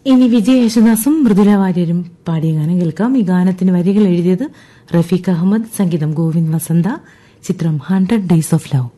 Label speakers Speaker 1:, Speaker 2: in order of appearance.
Speaker 1: ഇനി വിജയ് യേശുദാസും മൃദുല വാര്യരും പാടിയ ഗാനം കേൾക്കാം. ഈ ഗാനത്തിന് വരികൾ എഴുതിയത് റഫീഖ് അഹമ്മദ്, സംഗീതം ഗോവിന്ദ് വസന്ത, ചിത്രം 100 Days of Love.